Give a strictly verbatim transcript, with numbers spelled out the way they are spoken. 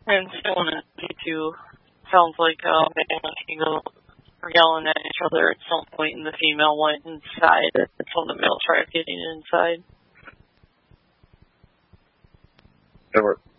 And someone in C two sounds like um, they were yelling at each other at some point, and the female went inside. That's when the male tried getting inside. There were